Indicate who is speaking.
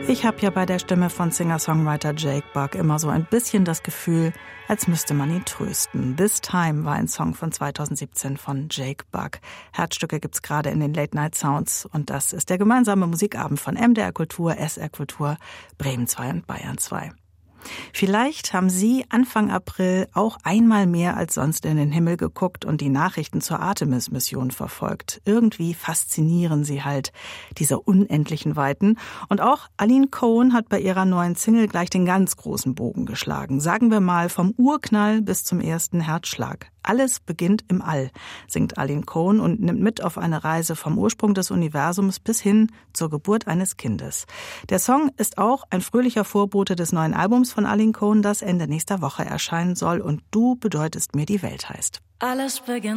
Speaker 1: Ich habe ja bei der Stimme von Singer-Songwriter Jake Buck immer so ein bisschen das Gefühl, als müsste man ihn trösten. This Time war ein Song von 2017 von Jake Buck. Herzstücke gibt's gerade in den Late Night Sounds und das ist der gemeinsame Musikabend von MDR Kultur, SR Kultur, Bremen 2 und Bayern 2. Vielleicht haben Sie Anfang April auch einmal mehr als sonst in den Himmel geguckt und die Nachrichten zur Artemis-Mission verfolgt. Irgendwie faszinieren sie halt, diese unendlichen Weiten. Und auch Aline Cohen hat bei ihrer neuen Single gleich den ganz großen Bogen geschlagen. Sagen wir mal vom Urknall bis zum ersten Herzschlag. Alles beginnt im All, singt Aline Cohen und nimmt mit auf eine Reise vom Ursprung des Universums bis hin zur Geburt eines Kindes. Der Song ist auch ein fröhlicher Vorbote des neuen Albums von Aline Cohen, das Ende nächster Woche erscheinen soll und Du bedeutest mir die Welt heißt.
Speaker 2: Alles beginnt